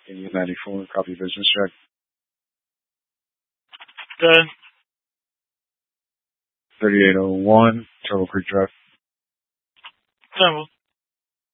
Indian 94, copy business check. Done. 3801, Turtle Creek Drive. Done.